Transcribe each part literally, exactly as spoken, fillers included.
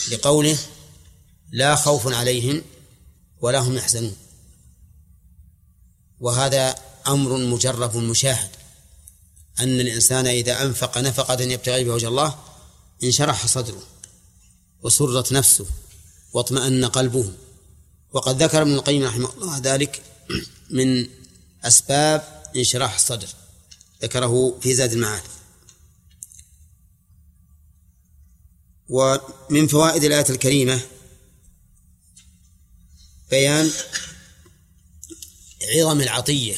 لقوله لا خوف عليهم ولا هم يحزنون، وهذا أمر مجرب مشاهد، أن الإنسان إذا أنفق نفقة يبتغي بها وجه الله انشرح صدره وسرت نفسه واطمأن قلبه. وقد ذكر ابن القيم رحمه الله ذلك من أسباب انشراح الصدر، ذكره في زاد المعاد. ومن فوائد الآية الكريمة بيان عظم العطية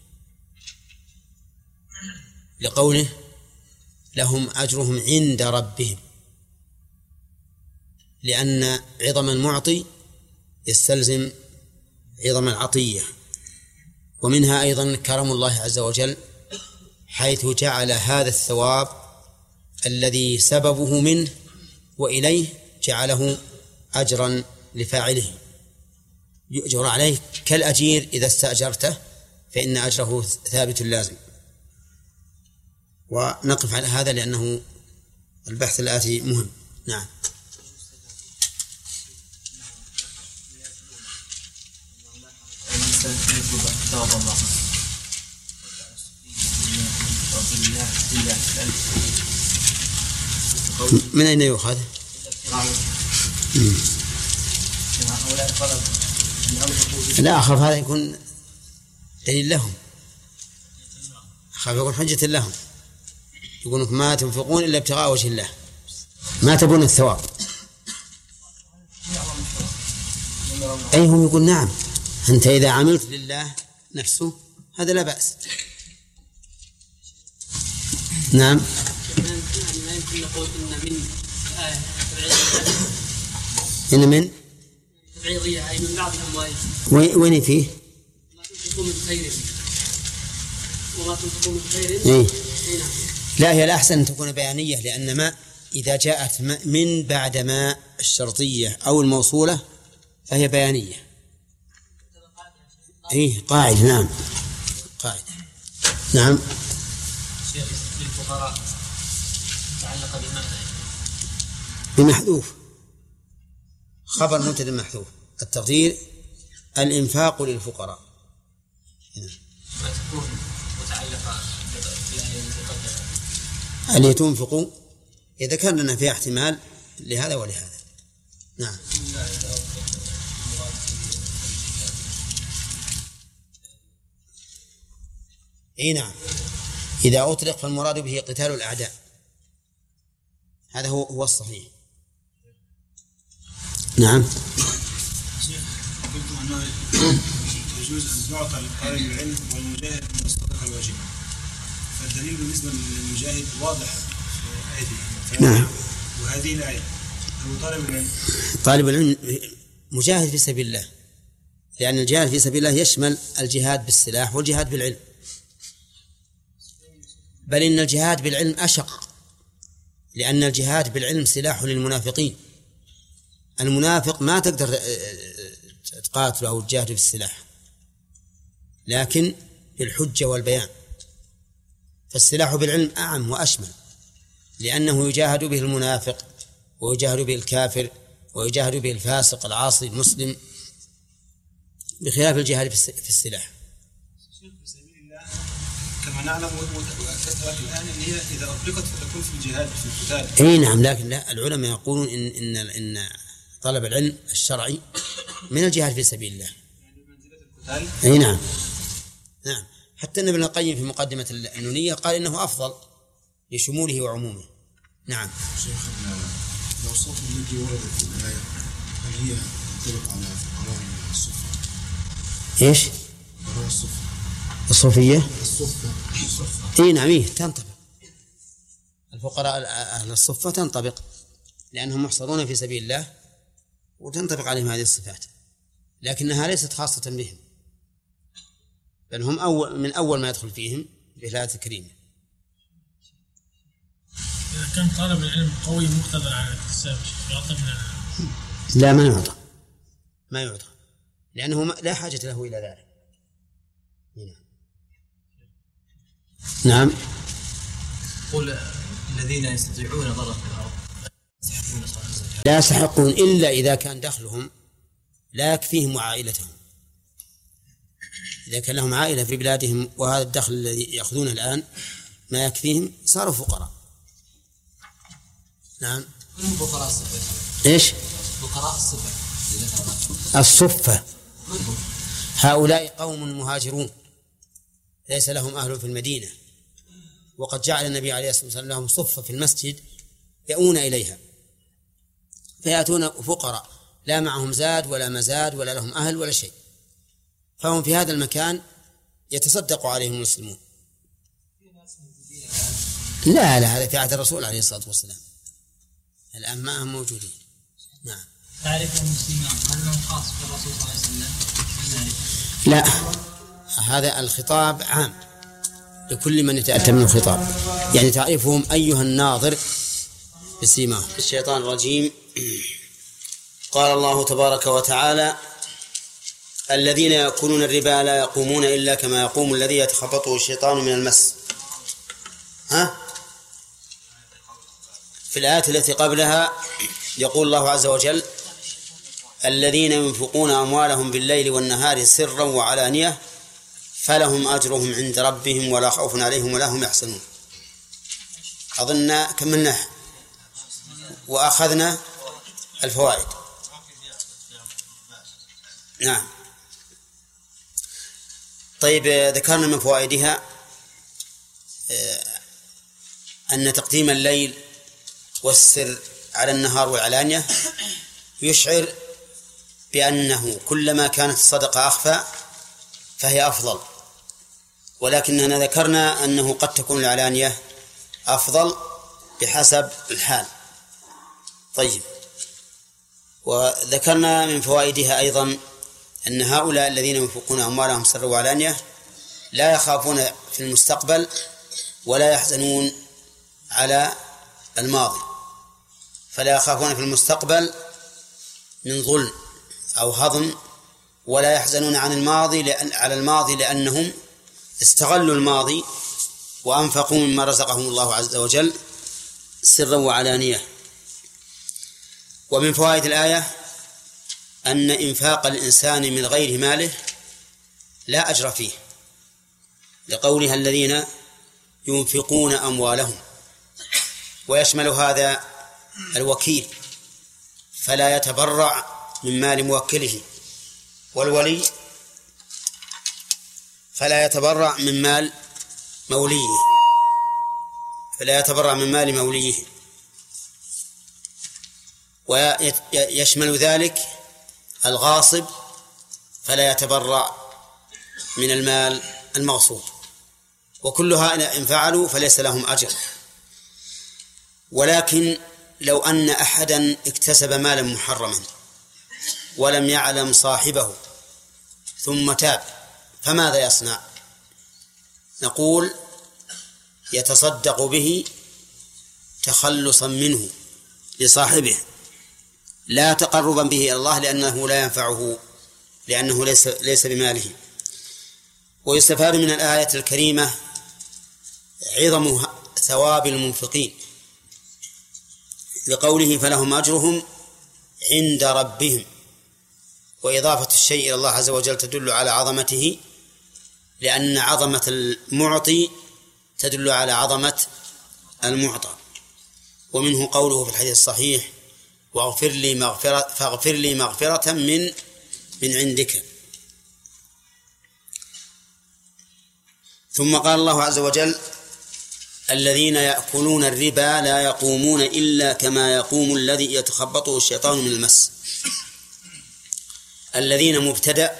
لقوله لهم أجرهم عند ربهم، لأن عظم المعطي يستلزم عظم العطية. ومنها أيضا كرم الله عز وجل، حيث جعل هذا الثواب الذي سببه منه وإليه جعله أجرا لفاعله يؤجر عليه، كالأجير إذا استأجرته فإن أجره ثابت لازم. ونقف على هذا لأنه البحث الآتي مهم. نعم. من أين يؤخذ؟ لا، أخاف هذا يكون دليل لهم، أخاف يكون حجة لهم، يقولون ما تنفقون إلا ابتغاء وجه الله، ما تبون الثواب. أي هم يقول نعم، أنت إذا عملت لله نفسه هذا لا بأس. نعم. ما يمكن نقول إن من آية إن من تبعيضية أي من بعض الأموال. وين فيه؟ ما تنفقوا من خير وما تنفقوا من خير. إيه؟ لا، هي الأحسن أن تكون بيانية، لأن ما إذا جاءت من بعد ما الشرطية أو الموصولة فهي بيانية. إيه قاعدة. نعم قاعدة. نعم. للفقراء تعلق بمحذوف، خبر مبتدأ محذوف، التقدير الإنفاق للفقراء. ما تكون متعلقة أن تنفقوا إذا كان لنا فيها احتمال لهذا ولهذا. نعم. اي نعم، إذا أطلق فالمراد به قتال الأعداء، هذا هو هو الصحيح. نعم. قلت أنه يجوز أن يعطى لطالب العلم والمجاهد من يستطيع الواجب، فالدليل بالنسبة للمجاهد واضح في آيته. نعم. وهذه الآية هو طالب العلم. طالب العلم مجاهد في سبيل الله، لأن الجهاد في سبيل الله يشمل الجهاد بالسلاح والجهاد بالعلم، بل إن الجهاد بالعلم أشق، لأن الجهاد بالعلم سلاح للمنافقين. المنافق ما تقدر تقاتله أو تجاهده بالسلاح، لكن بالحجة والبيان. فالسلاح بالعلم أعم وأشمل، لأنه يجاهد به المنافق ويجاهد به الكافر ويجاهد به الفاسق العاصي المسلم، بخلاف الجهاد في السلاح. كما نعلم وكثرة الآن إن هي إذا أطلقت فتكون في الجهاد في القتال. أي نعم، لكن لا، العلماء يقولون إن إن إن طلب العلم الشرعي من الجهاد في سبيل الله. يعني منزلة القتال. أي نعم. نعم، حتى ابن القيم في مقدمة النونية قال إنه أفضل لشموله وعمومه. نعم. شيخ، الأوصاف التي وردت في الآية هل هي تنطبق على فقراء الصفة؟ إيش؟ فقراء الصفة. الصوفية؟ الصفة. الصفة. إيه نعم، إيه تنطبق. الفقراء أهل الصفة تنطبق، لأنهم محصرون في سبيل الله وتنطبق عليهم هذه الصفات، لكنها ليست خاصة بهم، بل هم أول من أول ما يدخل فيهم بهذه الكريمة. إذا كان طالب العلم قوي مقتدر على الاكتساب يعطى من لا، ما يعطى، ما يعطى، لأنه لا حاجة له إلى ذلك. نعم. قل الذين يستطيعون ضرب في الأرض يستحقون صلاة الزكاة. لا يستحقون إلا إذا كان دخلهم لا يكفيهم وعائلتهم. إذا كان لهم عائلة في بلادهم وهذا الدخل الذي يأخذونه الآن ما يكفيهم صاروا فقراء. نعم. من فقراء الصفة؟ إيش؟ فقراء الصفة الصفة هؤلاء قوم مهاجرون ليس لهم أهل في المدينة، وقد جعل النبي عليه الصلاة والسلام لهم صفة في المسجد يأون إليها، فيأتون فقراء لا معهم زاد ولا مزاد ولا لهم أهل ولا شيء، فهم في هذا المكان يتصدق عليهم المسلمون. لا لا هذا في عهد الرسول عليه الصلاة والسلام، الآن ما هم موجودين. نعم. تعرف المسلمين هل من خاص بالرسول صلى الله عليه وسلم؟ لا، هذا الخطاب عام لكل من يتأتى من الخطاب، يعني تعرفهم أيها الناظر بسيماهم. الشيطان الرجيم. قال الله تبارك وتعالى: الذين يأكلون الربا لا يقومون إلا كما يقوم الذي يتخبطه الشيطان من المس. ها؟ في الآية التي قبلها يقول الله عز وجل: الذين ينفقون أموالهم بالليل والنهار سرا وعلانية فلهم أجرهم عند ربهم ولا خوف عليهم ولا هم يحزنون. أظن كملنا وأخذنا الفوائد. نعم. طيب، ذكرنا من فوائدها أن تقديم الليل والسر على النهار والعلانية يشعر بأنه كلما كانت الصدقة أخفى فهي أفضل، ولكننا ذكرنا أنه قد تكون العلانية أفضل بحسب الحال. طيب، وذكرنا من فوائدها أيضا أن هؤلاء الذين ينفقون أموالهم سرا وعلانية لا يخافون في المستقبل ولا يحزنون على الماضي، فلا يخافون في المستقبل من ظلم أو هضم، ولا يحزنون عن الماضي لأن على الماضي لأنهم استغلوا الماضي وأنفقوا مما رزقهم الله عز وجل سرا وعلانية. ومن فوائد الآية أن إنفاق الإنسان من غير ماله لا أجر فيه، لقولها الذين ينفقون أموالهم، ويشمل هذا الوكيل فلا يتبرع من مال موكله، والولي فلا يتبرع من مال موليه فلا يتبرع من مال موليه ويشمل ذلك الغاصب فلا يتبرع من المال المغصوب، وكل هؤلاء إن فعلوا فليس لهم أجر. ولكن لو أن أحدا اكتسب مالا محرما ولم يعلم صاحبه ثم تاب فماذا يصنع؟ نقول يتصدق به تخلصا منه لصاحبه، لا تقربا به إلى الله، لأنه لا ينفعه، لأنه ليس ليس بماله. ويستفاد من الآية الكريمة عظم ثواب المنفقين لقوله فلهم أجرهم عند ربهم، وإضافة الشيء إلى الله عز وجل تدل على عظمته، لأن عظمة المعطي تدل على عظمة المعطى. ومنه قوله في الحديث الصحيح واغفر لي مغفرة فاغفر لي مغفرة من من عندك. ثم قال الله عز وجل الذين يأكلون الربا لا يقومون إلا كما يقوم الذي يتخبطه الشيطان من المس. الذين مبتدأ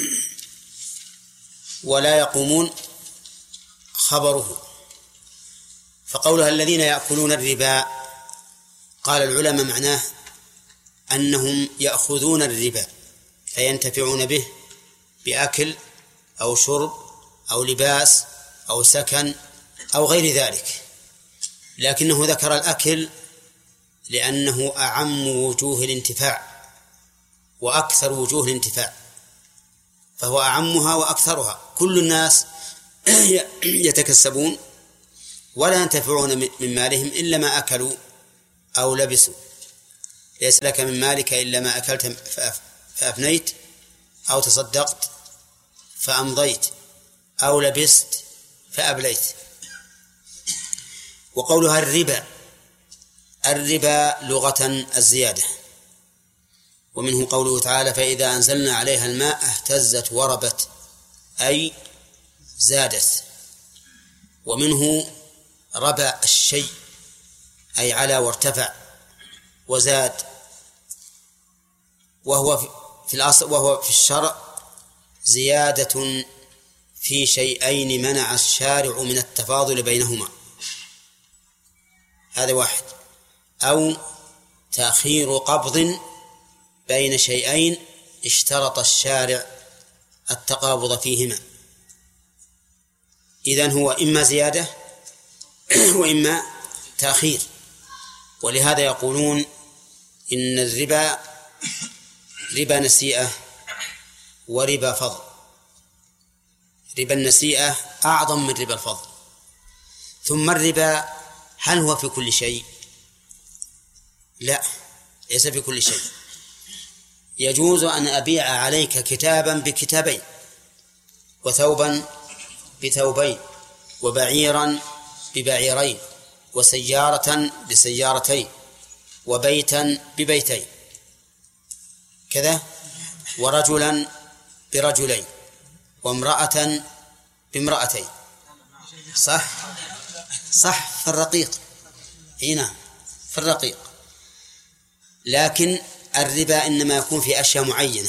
ولا يقومون خبره، فقولها الذين يأكلون الربا قال العلماء معناه أنهم يأخذون الربا فينتفعون به بأكل أو شرب أو لباس أو سكن أو غير ذلك، لكنه ذكر الأكل لأنه أعم وجوه الانتفاع وأكثر وجوه الانتفاع، فهو أعمها وأكثرها. كل الناس يتكسبون ولا ينتفعون من مالهم إلا ما أكلوا أو لبسوا، ليس لك من مالك إلا ما أكلت فأفنيت، أو تصدقت فأمضيت، أو لبست فأبليت. وقولها الربا، الربا لغة الزيادة، ومنه قوله تعالى فإذا أنزلنا عليها الماء اهتزت وربت، أي زادت. ومنه ربا الشيء، أي على وارتفع وزاد، وهو في الأصل وهو في الشرع زيادة في شيئين منع الشارع من التفاضل بينهما، هذا واحد، أو تأخير قبض بين شيئين اشترط الشارع التقابض فيهما. إذن هو إما زيادة وإما تأخير. ولهذا يقولون إن الربا ربا نسيئة وربا فضل. ربا النسيئة أعظم من ربا الفضل. ثم الربا هل هو في كل شيء؟ لا، ليس في كل شيء. يجوز أن أبيع عليك كتابا بكتابين، وثوبا بثوبين، وبعيرا ببعيرين، وسيارة بسيارتين، وبيتا ببيتين كذا، ورجلا برجلين، وامرأة بامرأتين. صح صح في الرقيق، هنا في الرقيق. لكن الربا إنما يكون في أشياء معينة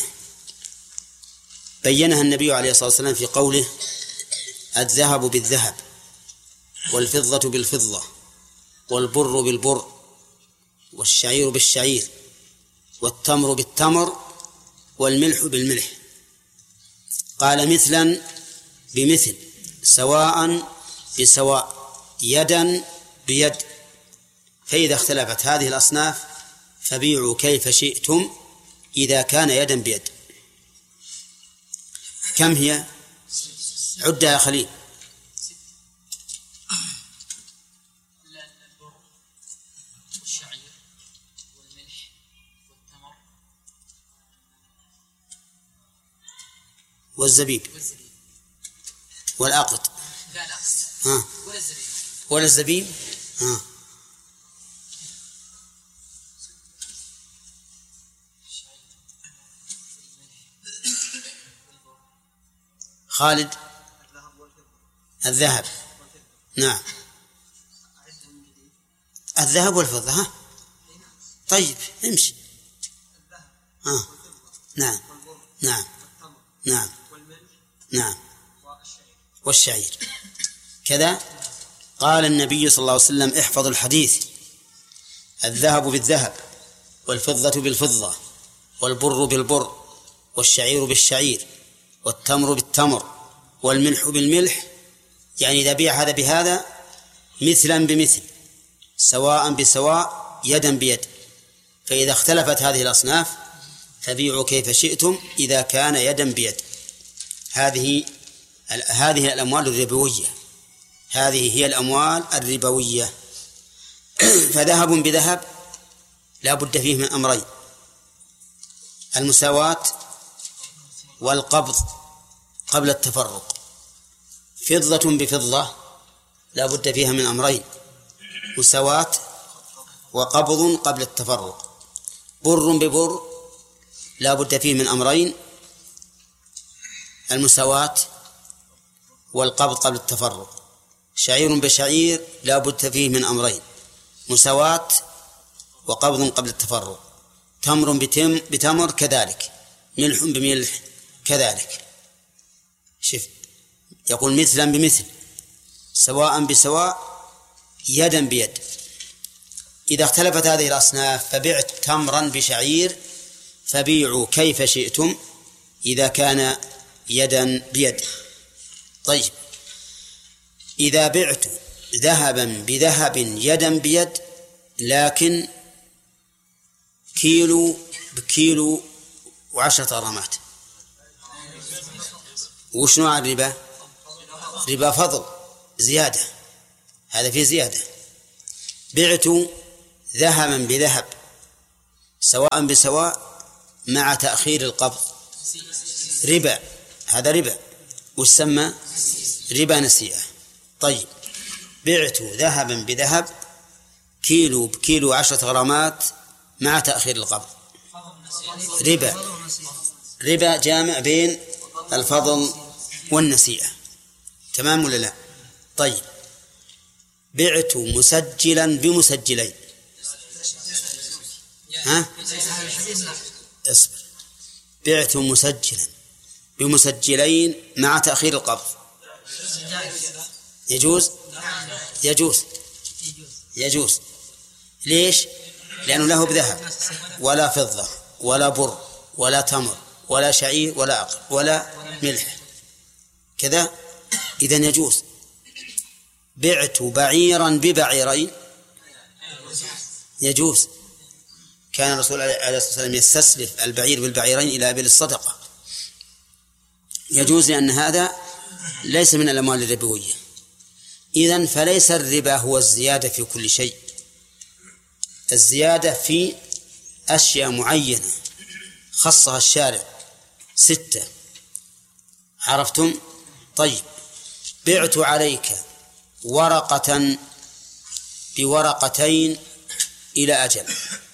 بينها النبي عليه الصلاة والسلام في قوله الذهب بالذهب، والفضة بالفضة، والبر بالبر، والشعير بالشعير، والتمر بالتمر، والملح بالملح. قال مثلا بمثل، سواء بسواء، يدا بيد. فإذا اختلفت هذه الأصناف فبيعوا كيف شئتم إذا كان يدا بيد. كم هي؟ عد يا خليل. البر والشعير والملح والتمر والزبيب والعقد. لا لا ها ولا الزبيب ولا الزبيب. ها خالد. الذهب. نعم الذهب والفضة. ها طيب امشي. ها نعم نعم نعم نعم والشعير كذا. قال النبي صلى الله عليه وسلم احفظوا الحديث: الذهب بالذهب، والفضة بالفضة، والبر بالبر، والشعير بالشعير، والتمر بالتمر، والملح بالملح. يعني إذا بيع هذا بهذا مثلا بمثل، سواء بسواء، يدا بيد. فإذا اختلفت هذه الأصناف فبيعوا كيف شئتم إذا كان يدا بيد. هذه هذه الأموال الربوية، هذه هي الأموال الربوية. فذهب بذهب لا بد فيه من أمرين: المساواة والقبض قبل التفرق. فضة بفضة لا بد فيها من أمرين: مساواة وقبض قبل التفرق. بر ببر لا بد فيه من أمرين: المساواة والقبض قبل التفرق. شعير بشعير لا بد فيه من أمرين: مساواة وقبض قبل التفرق. تمر بتم بتمر كذلك، ملح بملح كذلك. شف يقول مثلا بمثل، سواء بسواء، يدا بيد. إذا اختلفت هذه الأصناف فبعت تمرا بشعير فبيعوا كيف شئتم إذا كان يدا بيد. طيب إذا بعت ذهبا بذهب يدا بيد لكن كيلو بكيلو وعشرة غرامات، وش نوع الربا؟ ربا فضل، زيادة، هذا فيه زيادة. بعت ذهبا بذهب سواء بسواء مع تأخير القبض ربا، هذا ربا ويسمى ربا نسيئة. طيب بعت ذهبا بذهب كيلو بكيلو عشرة غرامات مع تأخير القبض، ربا ربا جامع بين الفضل والنسيئة، تمام ولا لا؟ طيب بعت مسجلا بمسجلين، ها اصبر، بعت مسجلا بمسجلين مع تأخير القبض يجوز؟ يجوز يجوز. ليش؟ لأنه له بذهب ولا فضة ولا بر ولا تمر ولا شعير ولا عقل ولا ملح كذا، إذن يجوز. بعت بعيرا ببعيرين يجوز، كان الرسول عليه الصلاة والسلام يستسلف البعير بالبعيرين إلى أبل الصدقة، يجوز لأن هذا ليس من الأموال الربوية. إذن فليس الربا هو الزيادة في كل شيء، الزيادة في أشياء معينة خصها الشارع ستة، عرفتم؟ طيب بعت عليك ورقة بورقتين إلى أجل،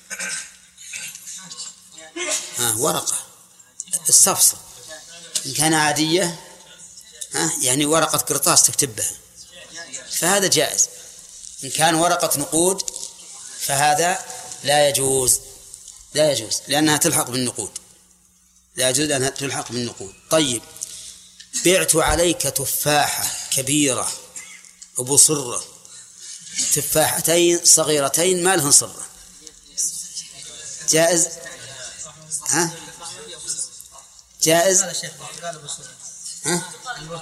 ها ورقة الصفصة إن كان عادية، ها يعني ورقة قرطاس تكتبها فهذا جائز، إن كان ورقة نقود فهذا لا يجوز، لا يجوز لأنها تلحق بالنقود، لا يجوز لأنها تلحق بالنقود. طيب بعت عليك تفاحة كبيرة أبو صرة، تفاحتين صغيرتين ما لهن صرة، جائز؟ ها؟ جائز؟ ها؟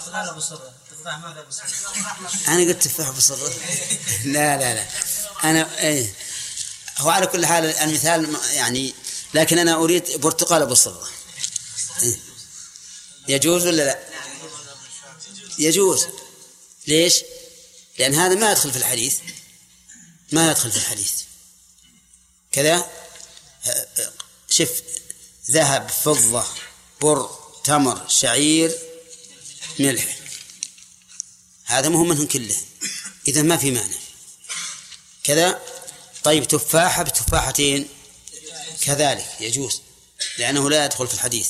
أنا قلت تفاح أبو صرة لا لا لا أنا إيه هو على كل حال المثال يعني، لكن أنا أريد برتقال أبو صرة، إيه؟ يجوز ولا لا؟ يجوز. ليش؟ لأن هذا ما يدخل في الحديث، ما يدخل في الحديث كذا. شف ذهب فضة بر تمر شعير ملح، هذا مهم منهم كله، إذا ما في معنى كذا. طيب تفاحة بتفاحتين كذلك يجوز لأنه لا يدخل في الحديث.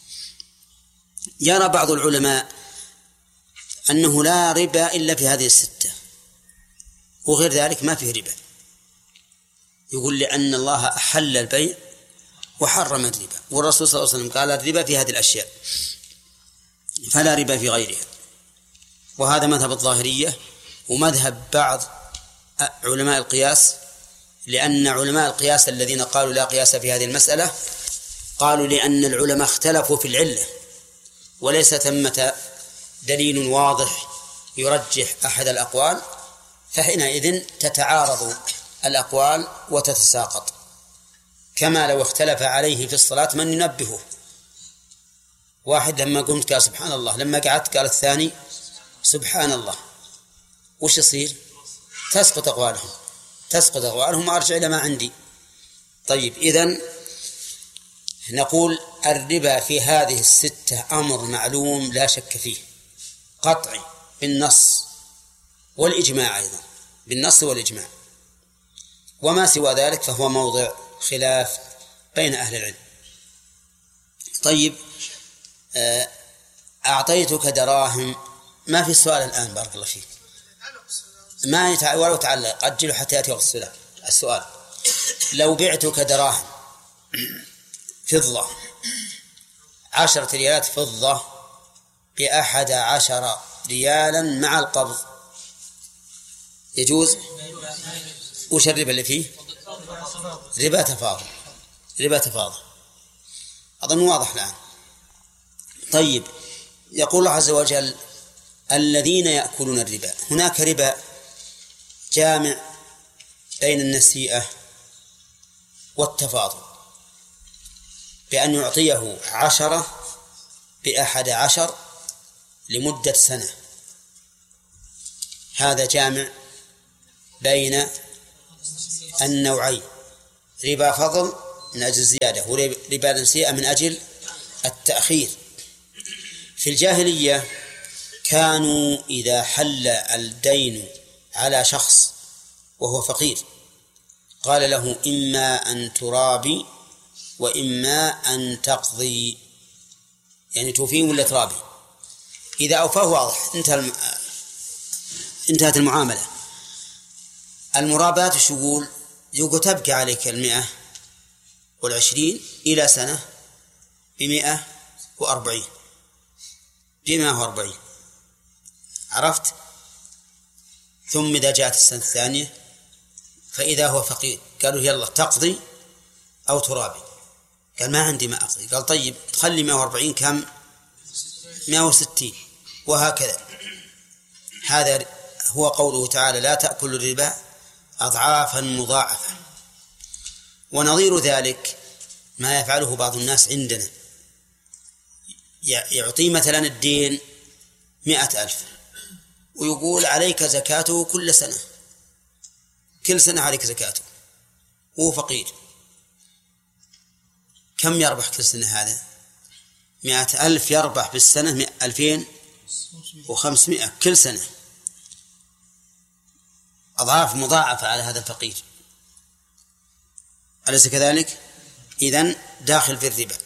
يرى بعض العلماء أنه لا ربا إلا في هذه الستة، وغير ذلك ما فيه ربا، يقول لأن الله أحل البيع وحرم الربا، والرسول صلى الله عليه وسلم قال الربا في هذه الأشياء فلا ربا في غيرها. وهذا مذهب الظاهرية ومذهب بعض علماء القياس، لأن علماء القياس الذين قالوا لا قياس في هذه المسألة قالوا لأن العلماء اختلفوا في العلة وليس ثمة دليل واضح يرجح أحد الأقوال، فحينئذ تتعارض الأقوال وتتساقط، كما لو اختلف عليه في الصلاة من ينبهه، واحد لما قمت قال سبحان الله، لما قعدت قال الثاني سبحان الله، وش يصير؟ تسقط أقوالهم تسقط أقوالهم وأرجع إلى ما عندي. طيب إذن نقول الربا في هذه الستة أمر معلوم لا شك فيه قطعي بالنص والإجماع، أيضا بالنص والإجماع، وما سوى ذلك فهو موضع خلاف بين أهل العلم. طيب أعطيتك دراهم، ما في سؤال الآن بارك الله فيك، ما يتع... ولو تعلق أجله حتى يأتي وقت السؤال. لو بعتك دراهم فضة عشرة ريالات فضة بأحد عشر ريالا مع القبض يجوز؟ وش الربا اللي فيه؟ ربا تفاضل، ربا تفاضل، أظن واضح الآن. طيب يقول الله عز وجل الذين يأكلون الربا، هناك ربا جامع بين النسيئة والتفاضل بأن يعطيه عشرة بأحد عشر لمدة سنة، هذا جامع بين النوعين، ربا فضل من أجل الزيادة، وربا النسيئة من أجل التأخير. في الجاهلية كانوا إذا حل الدين على شخص وهو فقير قال له إما أن ترابي وإما أن تقضي، يعني توفيه ولا ترابي. إذا أوفاه واضح انتهى انتهت المعاملة. المرابات شغول يقول تبقى عليك المئة والعشرين إلى سنة بمئة وأربعين بمئة وأربعين، عرفت؟ ثم إذا جاءت السنة الثانية فإذا هو فقير قالوا يلا تقضي أو ترابي، قال ما عندي ما أقضي، قال طيب تخلي مئة وأربعين كم؟ مئة وستين، وهكذا. هذا هو قوله تعالى لا تأكل الربا أضعافا مضاعفة. ونظير ذلك ما يفعله بعض الناس عندنا، يعطي مثلا الدين مئة ألف ويقول عليك زكاته كل سنة، كل سنة عليك زكاته، وهو فقير. كم يربح كل سنة هذا؟ مئة ألف يربح بالسنة ألفين وخمسمائة كل سنة، أضعاف مضاعفة على هذا الفقير، أليس كذلك؟ إذن داخل في الربا.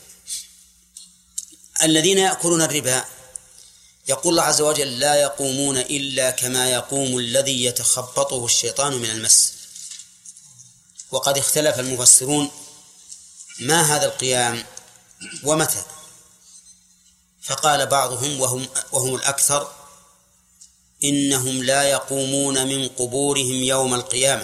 الذين يأكلون الربا يقول الله عز وجل لا يقومون إلا كما يقوم الذي يتخبطه الشيطان من المس. وقد اختلف المفسرون ما هذا القيام ومتى، فقال بعضهم وهم, وهم الأكثر إنهم لا يقومون من قبورهم يوم القيامة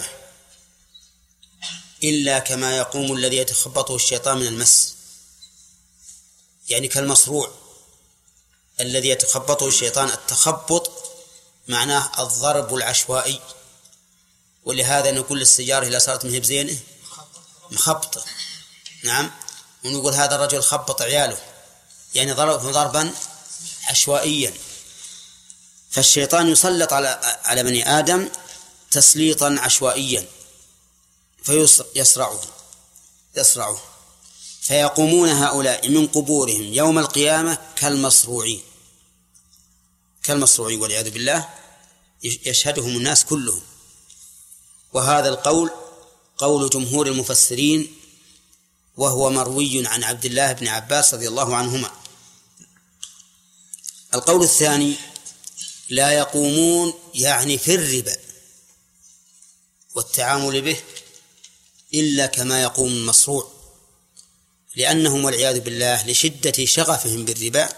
إلا كما يقوم الذي يتخبطه الشيطان من المس، يعني كالمصروع الذي يتخبطه الشيطان. التخبط معناه الضرب العشوائي، ولهذا نقول للسيارة إذا صارت مهب زينه مخبطة، نعم، ونقول هذا الرجل خبط عياله، يعني ضرب ضربا عشوائيا. فالشيطان يسلط على على بني آدم تسليطا عشوائيا فيسرعه يسرعه فيقومون هؤلاء من قبورهم يوم القيامة كالمصروعين كالمصروعين والعياذ بالله، يشهدهم الناس كلهم. وهذا القول قول جمهور المفسرين، وهو مروي عن عبد الله بن عباس رضي الله عنهما. القول الثاني لا يقومون يعني في الربا والتعامل به إلا كما يقوم المصروع، لأنهم والعياذ بالله لشدة شغفهم بالربا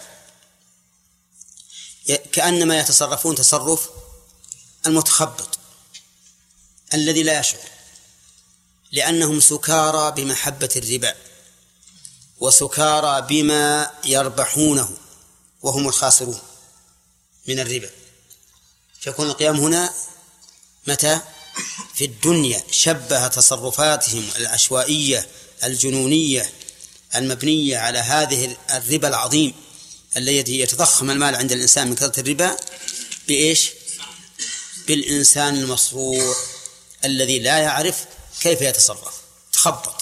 كأنما يتصرفون تصرف المتخبط الذي لا يشعر، لأنهم سكارى بمحبة الربا وسكارى بما يربحونه وهم الخاسرون من الربا. فيكون القيام هنا متى؟ في الدنيا. شبه تصرفاتهم العشوائية الجنونية المبنية على هذه الربا العظيم الذي يتضخم المال عند الإنسان من كثرة الربا بإيش؟ بالإنسان المصروع الذي لا يعرف كيف يتصرف، تخبط.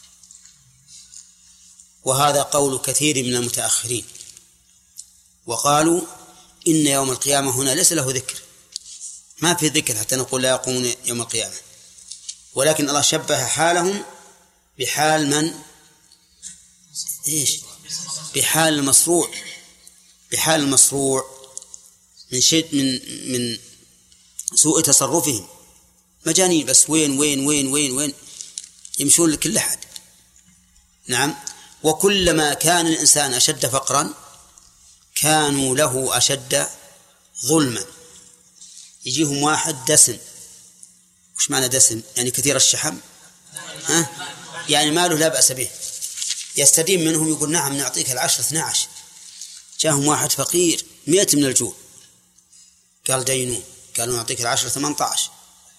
وهذا قول كثير من المتأخرين، وقالوا إن يوم القيامة هنا ليس له ذكر، ما في ذكر حتى نقول لا يقومون يوم القيامة، ولكن الله شبه حالهم بحال من؟ إيش؟ بحال المصروع بحال المصروع من شيء من من سوء تصرفهم، مجانين بس وين وين وين وين وين يمشون لكل أحد. نعم. وكلما كان الإنسان أشد فقرا كانوا له أشد ظلما. يجيهم واحد دسم، وش معنى دسم؟ يعني كثير الشحم، ها؟ يعني ماله لا بأس به، يستدين منهم يقول نعم نعطيك العشر اثنى عشر. جاءهم واحد فقير مئة من الجوع قال دينوه، قالوا نعطيك العشر ثمانية عشر.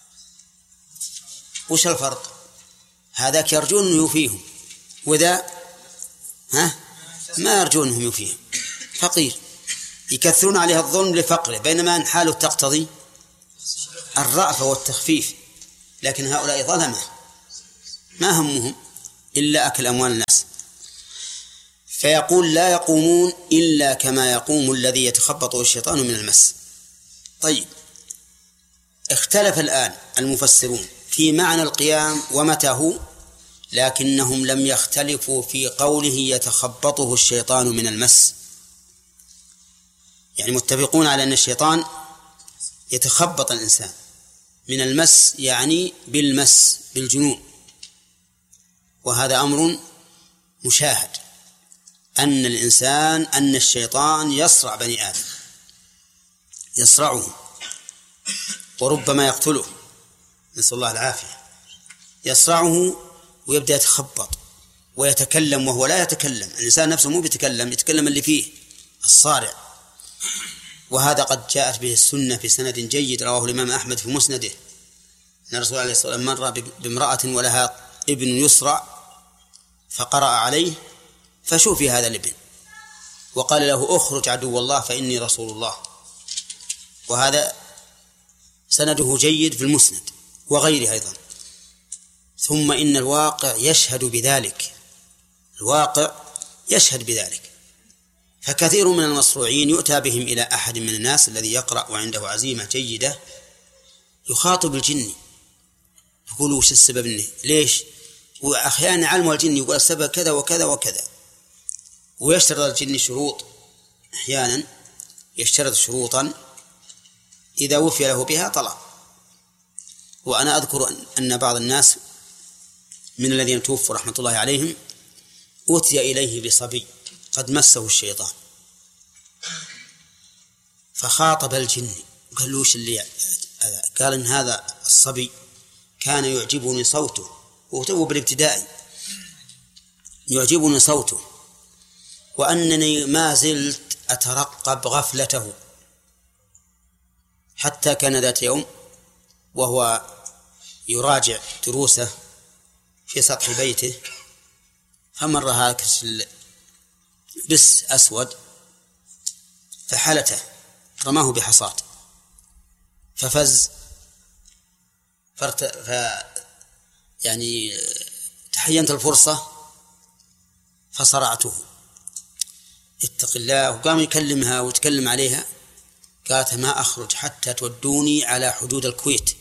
وش الفرق؟ هذاك يرجون أنه يوفيهم، وذا ها ما يرجون أنهم يوفيهم، فقير يكثرون عليها الظلم لفقره، بينما حاله تقتضي الرأفة والتخفيف. لكن هؤلاء ظلمة ما همهم إلا أكل أموال الناس. فيقول لا يقومون إلا كما يقوم الذي يتخبطه الشيطان من المس. طيب، اختلف الآن المفسرون في معنى القيام ومتى هو، لكنهم لم يختلفوا في قوله يتخبطه الشيطان من المس. يعني متفقون على أن الشيطان يتخبط الإنسان من المس، يعني بالمس بالجنون، وهذا أمر مشاهد، أن الإنسان أن الشيطان يصرع بني آدم، يصرعه وربما يقتله، نسأل الله العافية. يصرعه ويبدأ يتخبط ويتكلم وهو لا يتكلم. الإنسان نفسه مو بيتكلم، يتكلم اللي فيه الصارع. وهذا قد جاءت به السنة في سند جيد، رواه الإمام أحمد في مسنده، أن الرسول عليه الصلاة والسلام مر بامرأة ولها ابن يسرع فقرأ عليه فشوفي هذا الابن وقال له اخرج عدو الله فإني رسول الله. وهذا سنده جيد في المسند وغيره أيضا. ثم إن الواقع يشهد بذلك، الواقع يشهد بذلك. فكثير من المصروعين يؤتى بهم إلى أحد من الناس الذي يقرأ وعنده عزيمة جيدة، يخاطب الجن يقول وش السبب إنه ليش، وأحيانا علم الجن يقول السبب كذا وكذا وكذا، ويشترط الجن شروط، أحيانا يشترط شروطا إذا وفي له بها طلع. وأنا أذكر أن بعض الناس من الذين توفوا رحمة الله عليهم أتي إليه بصبي قد مسه الشيطان، فخاطب الجن قال له وش اللي قال إن هذا الصبي كان يعجبني صوته، وهو بالابتدائي يعجبني صوته، وأنني ما زلت أترقب غفلته، حتى كان ذات يوم وهو يراجع دروسه في سطح بيته فمر هاكس بس أسود فحلته رماه بحصاة ففز فرت ف يعني تحينت الفرصة فصرعته. اتق الله. وقام يكلمها وتكلم عليها، قالت ما أخرج حتى تودوني على حدود الكويت.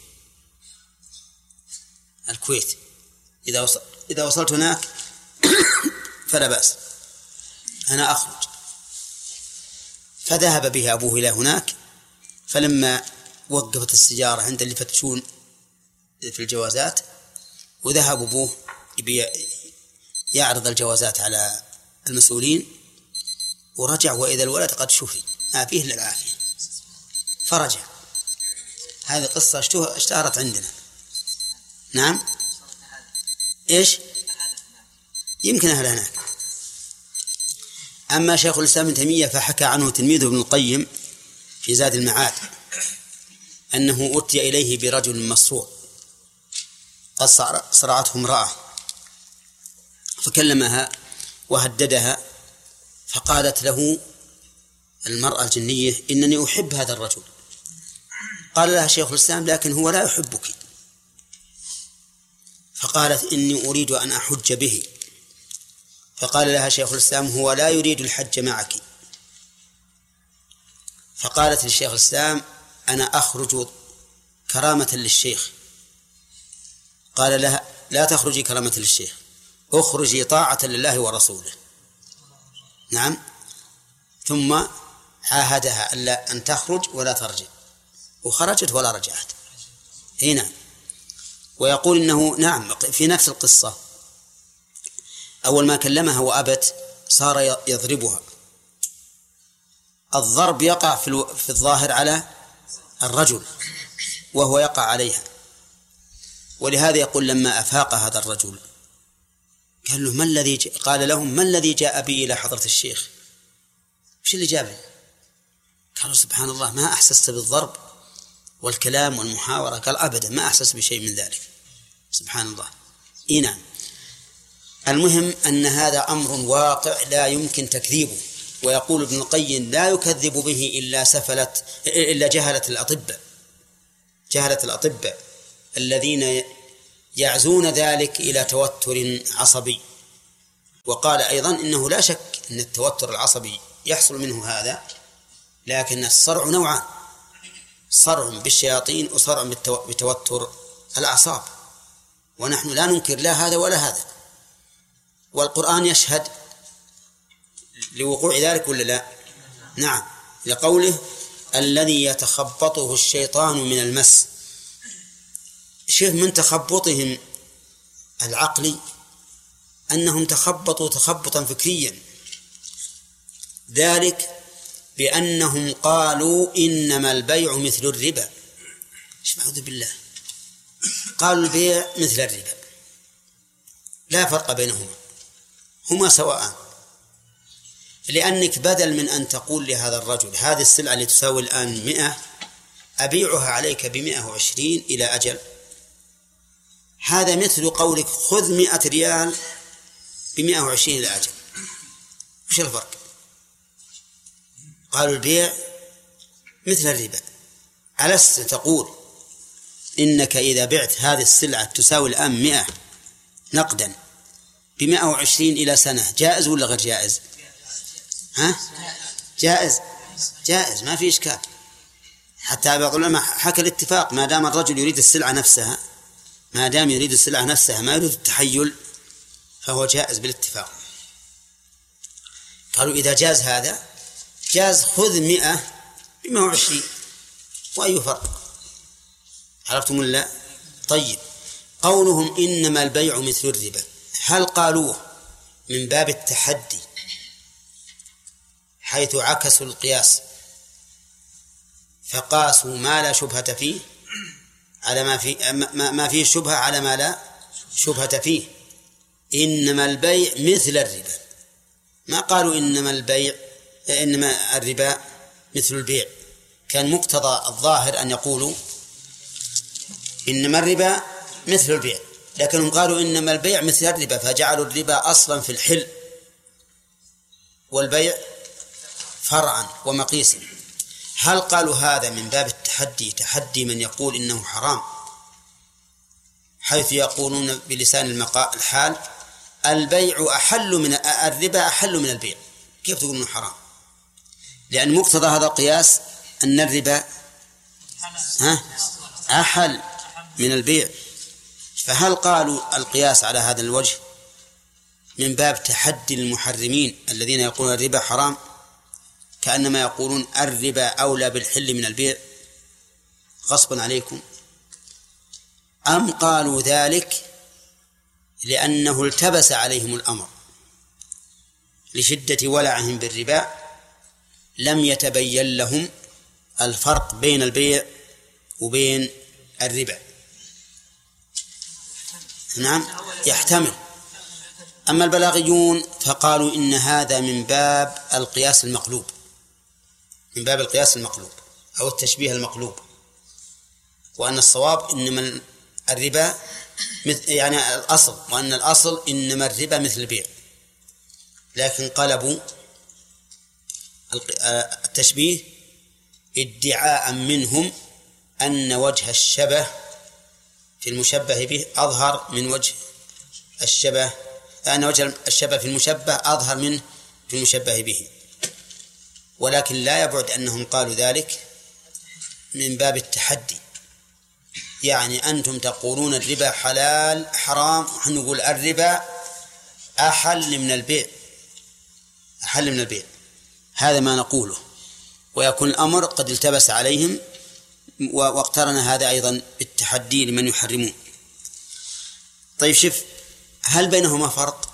الكويت إذا وصل إذا وصلت هناك فلا بأس، أنا أخرج. فذهب به أبوه إلى هناك، فلما وقفت السيارة عند اللي يفتشون في الجوازات وذهب أبوه يعرض الجوازات على المسؤولين، ورجع وإذا الولد قد شفي ما فيه إلا العافية، فرجع. هذه قصة اشتهرت عندنا. نعم، إيش يمكن أهل هناك. أما شيخ الإسلام ابن تيمية فحكى عنه تلميذه ابن القيم في زاد المعاد أنه أتي إليه برجل مصروع قد صرعته امرأة، فكلمها وهددها، فقالت له المرأة الجنية إنني أحب هذا الرجل. قال لها شيخ الإسلام لكن هو لا يحبك. فقالت إني أريد أن أحج به. فقال لها شيخ الإسلام هو لا يريد الحج معك. فقالت للشيخ الإسلام أنا أخرج كرامة للشيخ. قال لها لا تخرجي كرامة للشيخ، أخرجي طاعة لله ورسوله. نعم. ثم عاهدها ألا أن تخرج ولا ترجع، وخرجت ولا رجعت. هنا ويقول إنه نعم في نفس القصة أول ما كلمها وأبت صار يضربها. الضرب يقع في الظاهر على الرجل وهو يقع عليها، ولهذا يقول لما أفاق هذا الرجل قال له ما الذي ج... قال لهم ما الذي جاء بي إلى حضرة الشيخ؟ وش اللي جابني؟ قالوا سبحان الله ما أحسست بالضرب والكلام والمحاورة. قال أبدا ما أحسس بشيء من ذلك. سبحان الله. إيه نعم. المهم أن هذا أمر واقع لا يمكن تكذيبه. ويقول ابن القيم لا يكذب به إلا سفلت إلا جهلة الأطباء، جهلة الأطباء الذين يعزون ذلك إلى توتر عصبي. وقال أيضا إنه لا شك أن التوتر العصبي يحصل منه هذا، لكن الصرع نوعان: صرع بالشياطين وصرع بتوتر الأعصاب، ونحن لا ننكر لا هذا ولا هذا، والقرآن يشهد لوقوع ذلك ولا لا؟ نعم، لقوله الذي يتخبطه الشيطان من المس. شوف من تخبطهم العقلي أنهم تخبطوا تخبطا فكريا، ذلك بأنهم قالوا إنما البيع مثل الربا. أعوذ بالله، قالوا البيع مثل الربا، لا فرق بينهما، هما سواء. لأنك بدل من أن تقول لهذا الرجل هذه السلعة اللي تساوي الآن مئة أبيعها عليك بمئة وعشرين إلى أجل، هذا مثل قولك خذ مئة ريال بمئة وعشرين إلى أجل. وش الفرق؟ قالوا البيع مثل الربا. ألست تقول إنك إذا بعت هذه السلعة تساوي الآن مئة نقدا بمئة وعشرين إلى سنة جائز ولا غير جائز؟ ها؟ جائز، جائز ما في إشكال. حتى بعض العلماء حكى الاتفاق، ما دام الرجل يريد السلعة نفسها، ما دام يريد السلعة نفسها ما يريد التحيل، فهو جائز بالاتفاق. قالوا إذا جاز هذا جاز خذ مئة بمئة وعشرين، وأي فرق؟ عرفتم ولا؟ طيب، قولهم إنما البيع مثل الربا، هل قالوه من باب التحدي حيث عكسوا القياس فقاسوا ما لا شبهة فيه على ما في ما فيه شبهة على ما لا شبهة فيه؟ إنما البيع مثل الربا، ما قالوا إنما البيع إنما الربا مثل البيع. كان مقتضى الظاهر أن يقولوا إنما الربا مثل البيع، لكنهم قالوا إنما البيع مثل الربا، فجعلوا الربا أصلا في الحل والبيع فرعا ومقيسا. هل قالوا هذا من باب التحدي، تحدي من يقول إنه حرام، حيث يقولون بلسان الحال البيع أحل من الربا أحل من البيع؟ كيف تقول إنه حرام؟ لأن مقتضى هذا القياس أن الربا ها أحل من البيع. فهل قالوا القياس على هذا الوجه من باب تحدي المحرمين الذين يقولون الربا حرام، كأنما يقولون الربا أولى بالحل من البيع غصبا عليكم؟ أم قالوا ذلك لأنه التبس عليهم الأمر لشدة ولعهم بالربا، لم يتبين لهم الفرق بين البيع وبين الربا؟ نعم، يحتمل. أما البلاغيون فقالوا إن هذا من باب القياس المقلوب، من باب القياس المقلوب أو التشبيه المقلوب، وأن الصواب إنما الربا مثل يعني الأصل، وأن الأصل إنما الربا مثل البيع، لكن قلبوا التشبيه ادعاء منهم أن وجه الشبه في المشبه به أظهر من وجه الشبه، أن وجه الشبه في المشبه أظهر منه في المشبه به. ولكن لا يبعد أنهم قالوا ذلك من باب التحدي، يعني أنتم تقولون الربا حلال حرام، ونحن نقول الربا أحل من البيع، أحل من البيع. هذا ما نقوله، ويكون الأمر قد التبس عليهم، واقترن هذا أيضا بالتحدي لمن يحرمون. طيب شوف، هل بينهما فرق؟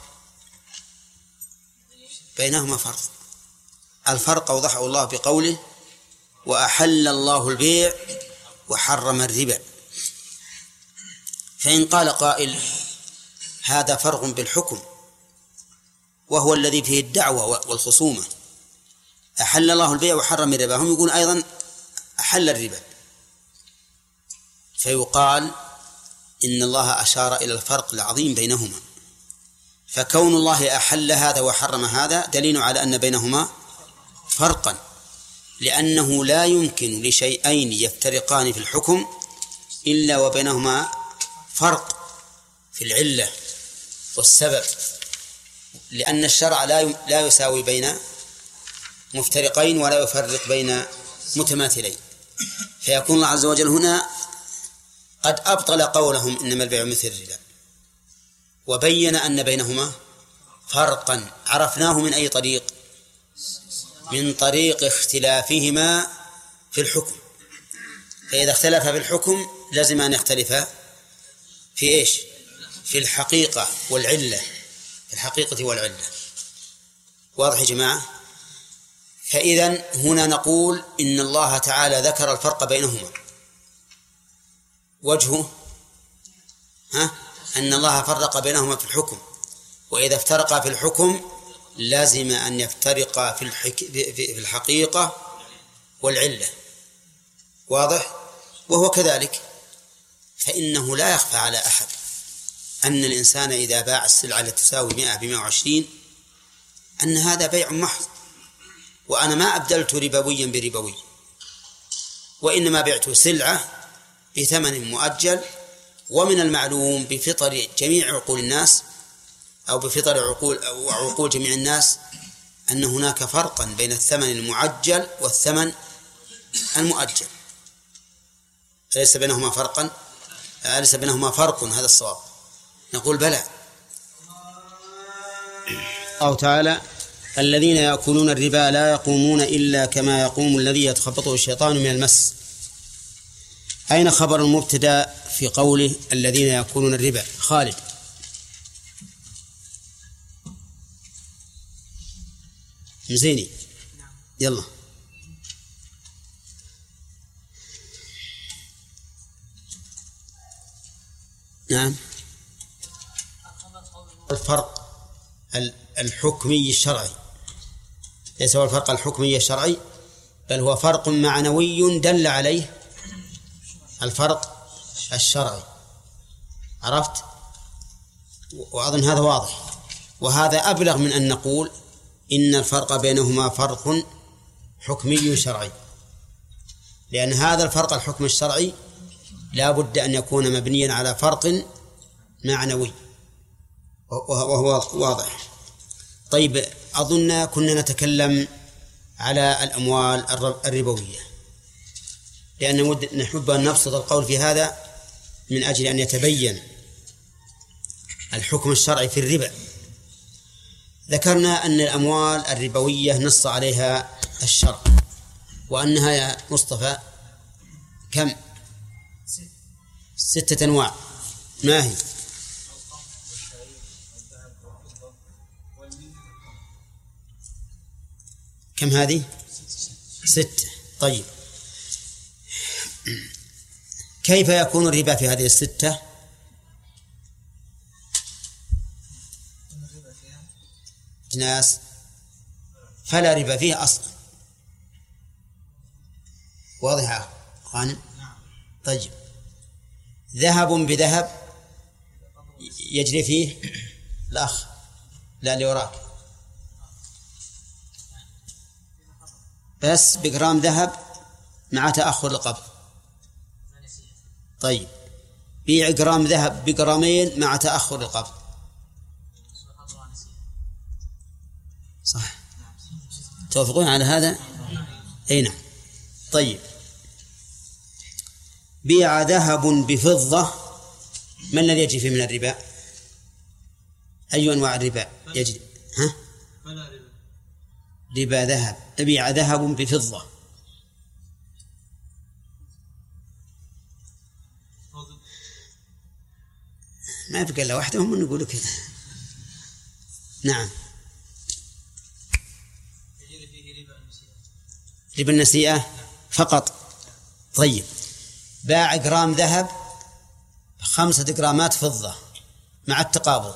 بينهما فرق. الفرق أوضحه الله بقوله وأحل الله البيع وحرم الربا. فإن قال قائل هذا فرق بالحكم وهو الذي فيه الدعوة والخصومة، أحل الله البيع وحرم الربا، هم يقول أيضا أحل الربا، فيقال إن الله أشار إلى الفرق العظيم بينهما، فكون الله أحل هذا وحرم هذا دليل على أن بينهما فرقا، لأنه لا يمكن لشيئين يفترقان في الحكم إلا وبينهما فرق، في العلة والسبب، لأن الشرع لا لا يساوي بين مفترقين ولا يفرق بين متماثلين، فيكون الله عز وجل هنا قد أبطل قولهم إنما البيع مثل الربا، وبين أن بينهما فرقا عرفناه من أي طريق؟ من طريق اختلافهما في الحكم. فإذا اختلف في الحكم لازم أن يختلف في إيش؟ في الحقيقة والعلة، في الحقيقة والعلة. واضح يا جماعة؟ فإذن هنا نقول إن الله تعالى ذكر الفرق بينهما، وجهه ها أن الله فرق بينهما في الحكم، وإذا افترقا في الحكم لازم أن يفترقا في, الحك... في الحقيقة والعلة. واضح؟ وهو كذلك، فإنه لا يخفى على أحد أن الإنسان إذا باع السلعة التي تساوي مئة بمئة وعشرين أن هذا بيع محض، وأنا ما أبدلت ربويا بربوي، وإنما بعت سلعة بثمن مؤجل. ومن المعلوم بفطر جميع عقول الناس أو بفطر عقول أو عقول جميع الناس أن هناك فرقا بين الثمن المعجل والثمن المؤجل. أليس بينهما فرقا؟ أليس بينهما فرق؟ هذا الصواب. نقول بلى. أو تعالى: الذين يأكلون الربا لا يقومون إلا كما يقوم الذي يتخبطه الشيطان من المس. أين خبر المبتدأ في قوله الذين يأكلون الربا؟ خالد. مزيني يلا. نعم. الفرق الحكمي الشرعي ليس هو الفرق الحكمي الشرعي، بل هو فرق معنوي دل عليه الفرق الشرعي. عرفت؟ وأظن هذا واضح، وهذا أبلغ من أن نقول إن الفرق بينهما فرق حكمي شرعي، لأن هذا الفرق الحكم الشرعي لا بد أن يكون مبنيا على فرق معنوي، وهو واضح. طيب، أظن كنا نتكلم على الأموال الربوية، لأن نحب أن نبسط القول في هذا من أجل أن يتبين الحكم الشرعي في الربا. ذكرنا أن الأموال الربوية نص عليها الشرع، وأنها يا مصطفى كم؟ ستة أنواع. ما هي؟ كم هذه؟ ستة. طيب، كيف يكون الربا في هذه الستة؟ أجناس فلا ربا فيه أصلا. واضحة غانم؟ طيب، ذهب بذهب يجري فيه الأخ لا اللي وراك، بس بجرام ذهب مع تأخر القبض. طيب، بيع جرام ذهب بجرامين مع تأخر القبض. صح؟ توافقون على هذا؟ أي نعم. طيب، بيع ذهب بفضة، ما الذي يجري فيه من الربا؟ أي أنواع الربا يجري؟ ها؟ ربا ذهب. بيع ذهب بفضة، ما يبقى إلا واحدة هم نقول كذا. نعم. ربا النسيئة فقط. طيب، باع جرام ذهب خمسة جرامات فضة مع التقابض،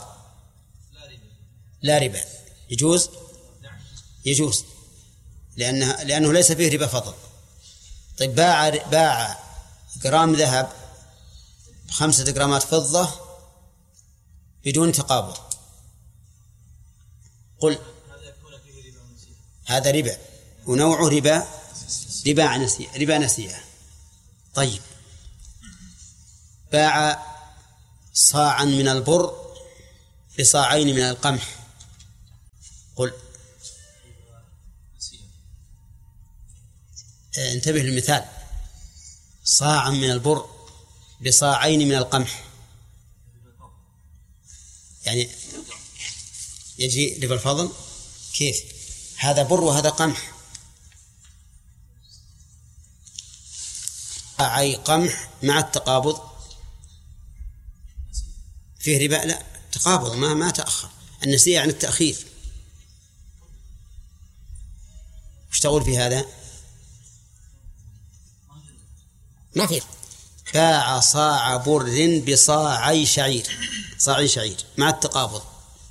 لا ربا. يجوز؟ يجوز، لأنه, لأنه ليس فيه ربا فضل. طيب، باع باع جرام ذهب خمسة جرامات فضة بدون تقابض، قل هذا ربا، ونوع ربا ربا نسيئة ربا نسيئة. طيب، باع صاعا من البر بصاعين من القمح. قل. انتبه للمثال. صاعا من البر بصاعين من القمح، يعني يجي ربا الفضل. كيف؟ هذا بر وهذا قمح. صاعي قمح مع التقابض فيه ربا؟ لا، تقابض ما ما تأخر. النسيئة عن التأخير. وش تقول في هذا؟ ما في. باع صاع بر بصاعي شعير، صاعي شعير مع التقابض.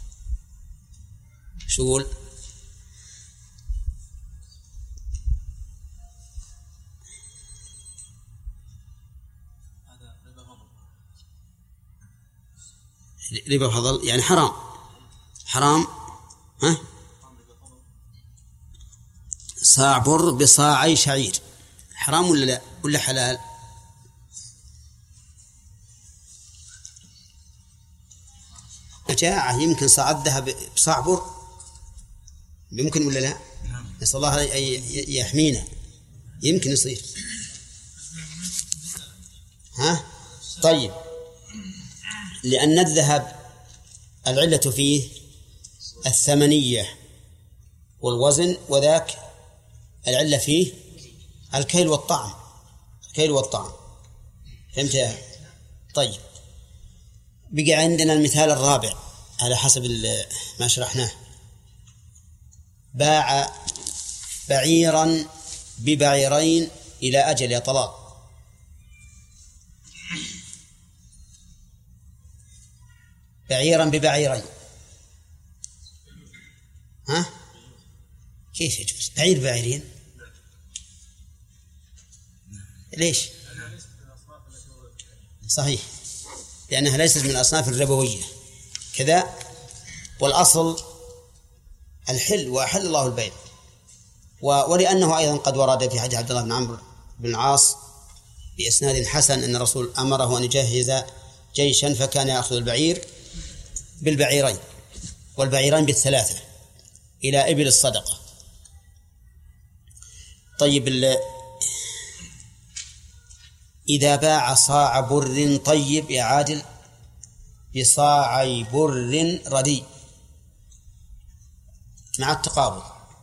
شو يقول؟ ربا فضل يعني حرام. حرام. ها؟ صاع بر بصاعي شعير حرام ولا لا ولا حلال؟ جاعة يمكن صاع الذهب بصاع بر، يمكن ولا لا؟ نسأل الله يحمينا. يمكن يصير. ها؟ طيب، لأن الذهب العلة فيه الثمنية والوزن، وذاك العلة فيه الكيل والطعم. الكيل والطعم. فهمت يا؟ طيب، بقى عندنا المثال الرابع على حسب ما شرحناه. باع بعيرا ببعيرين إلى أجل يا طلال. بعيرا ببعيرين، ها؟ كيف يجوز؟ بعير بعيرين ليش؟ صحيح، لأنها ليست من الأصناف الربوية كذا. والأصل الحل، وأحل الله البيع. ولأنه أيضا قد ورد في حديث عبد الله بن عمرو بن العاص بإسناد حسن أن الرسول أمره أن يجهز جيشا فكان يأخذ البعير بالبعيرين والبعيرين بالثلاثة إلى إبل الصدقة. طيب، إذا باع صاع بر طيب يا عادل بصاعي بر رديء مع التقابض،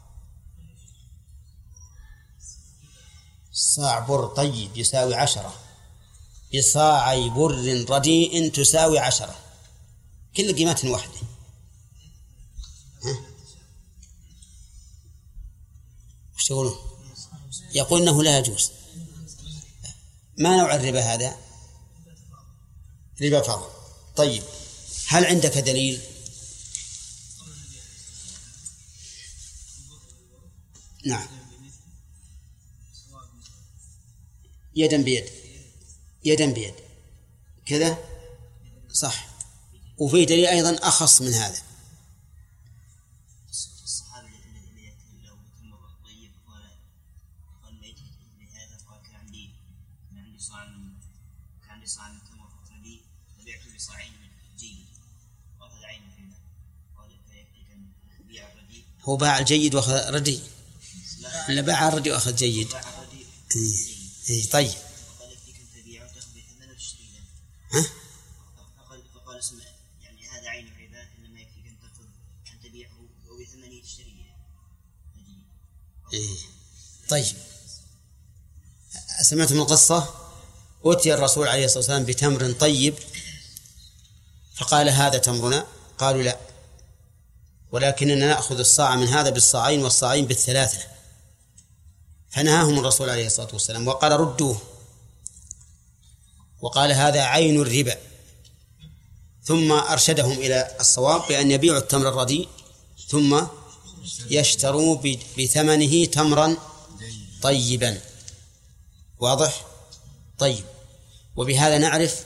صاع بر طيب يساوي عشرة بصاعي بر رديء تساوي عشرة، كل قيمة واحدة. ها؟ وش تقولون؟ يقول إنه لا يجوز. ما نوع الربا هذا؟ ربا فضل. طيب، هل عندك دليل؟ نعم، يدا بيد، يدا بيد كذا صح. وفي دليل أيضا أخص من هذا. الصحابي الذي يأتي له تمر طيب قال قال ما يجي لهذا قال كان عندي كان عندي صاع كان عندي صاع من تمر رديء فبيعته بصاعين من جيد وأخذ عينه هنا قال فيكفيك أن تبيع الرديء. هو باع الجيد وأخذ رديء؟ لا، باع الرديء وأخذ جيد. إيه. إيه. طيب. قال يكفيك أن تبيعه تأخذ بثمنه وتشتري له. ها؟ فقال فقال اسمع يعني هذا عين الربا إنما يكفيك أن تأخذ أن تبيعه وبثمنه تشتريه. إيه. طيب، سمعتم القصة؟ أتي الرسول عليه الصلاة والسلام بتمر طيب فقال هذا تمرنا، قالوا لا، ولكننا نأخذ الصاع من هذا بالصاعين والصاعين بالثلاثة. فنهاهم الرسول عليه الصلاة والسلام وقال ردوه، وقال هذا عين الربا، ثم أرشدهم إلى الصواب بأن يبيعوا التمر الرديء ثم يشتروا بثمنه تمرا طيبا. واضح؟ طيب، وبهذا نعرف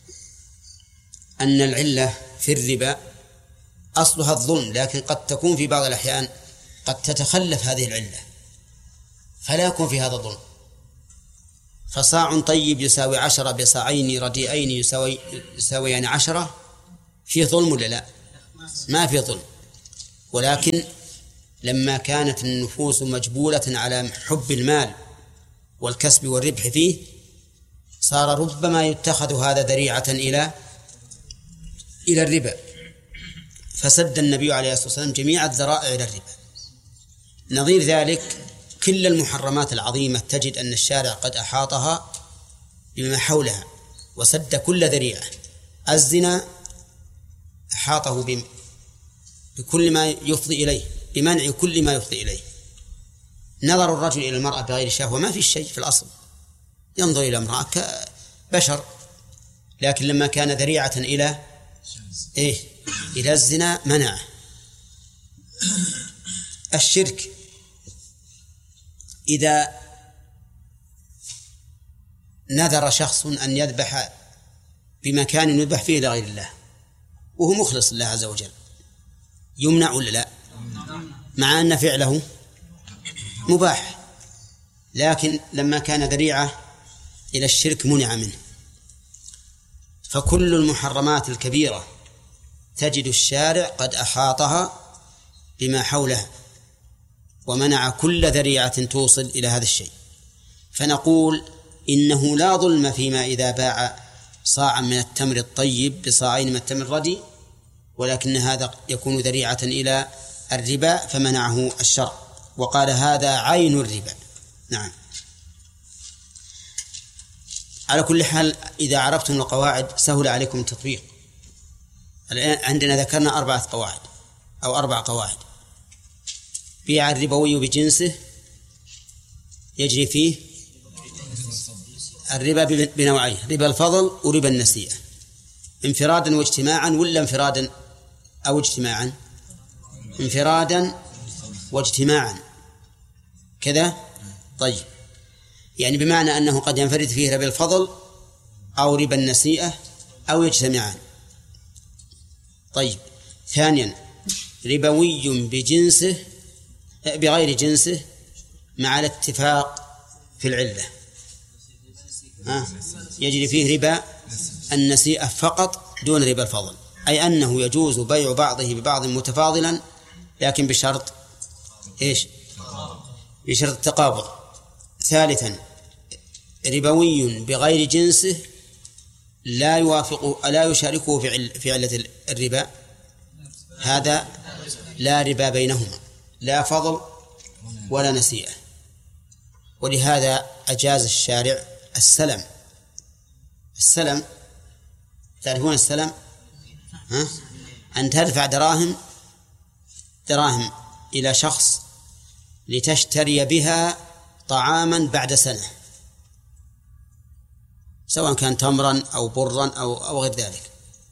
أن العلة في الربا أصلها الظلم، لكن قد تكون في بعض الأحيان قد تتخلف هذه العلة فلا يكون في هذا الظلم، فصاع طيب يساوي عشرة بصاعين رديئين يساوي يساويان عشرة، فيه ظلم ولا لا؟ ما فيه ظلم، ولكن لما كانت النفوس مجبولة على حب المال والكسب والربح فيه صار ربما يتخذ هذا ذريعة إلى إلى الربا، فسد النبي عليه الصلاة والسلام جميع الذرائع إلى الربا. نظير ذلك كل المحرمات العظيمة تجد أن الشارع قد أحاطها بما حولها وسد كل ذريعة. الزنا أحاطه بكل ما يفضي إليه، بمنع كل ما يفضي إليه. نظر الرجل إلى المرأة بغير شهوة ما في شيء في الأصل، ينظر إلى امرأة كبشر، لكن لما كان ذريعة إلى إيه؟ إلى الزنا منعه. الشرك إذا نذر شخص أن يذبح بمكان يذبح فيه لغير الله وهو مخلص لله عز وجل يمنع ولا لا؟ مع أن فعله مباح، لكن لما كان ذريعة إلى الشرك منع منه. فكل المحرمات الكبيرة تجد الشارع قد أحاطها بما حولها ومنع كل ذريعة توصل إلى هذا الشيء. فنقول إنه لا ظلم فيما إذا باع صاعا من التمر الطيب بصاعين من التمر الردي، ولكن هذا يكون ذريعة إلى الربا فمنعه الشرع وقال هذا عين الربا. نعم. على كل حال إذا عرفتم القواعد سهل عليكم التطبيق. الآن عندنا ذكرنا أربعة قواعد أو أربع قواعد. بيع الربوي بجنسه يجري فيه الربا بنوعين، ربا الفضل وربا النسيئة، انفرادا واجتماعا ولا انفرادا أو اجتماعا؟ انفرادا واجتماعا كذا. طيب، يعني بمعنى أنه قد ينفرد فيه ربا الفضل أو ربا النسيئة أو يجتمعان. طيب، ثانيا ربوي بجنسه بغير جنسه مع الاتفاق في العلة، ها يجري فيه ربا النسيئة فقط دون ربا الفضل، أي أنه يجوز بيع بعضه ببعض متفاضلا لكن بشرط إيش؟ بشرط التقابض. ثالثا ربوي بغير جنسه لا يوافق لا يشاركه في عل في علة الربا، هذا لا ربا بينهما، لا فضل ولا نسيئة. ولهذا أجاز الشارع السلم. السلم تعرفون السلم؟ ها؟ أن تدفع دراهم دراهم إلى شخص لتشتري بها طعاما بعد سنة، سواء كان تمرا أو برا أو أو غير ذلك.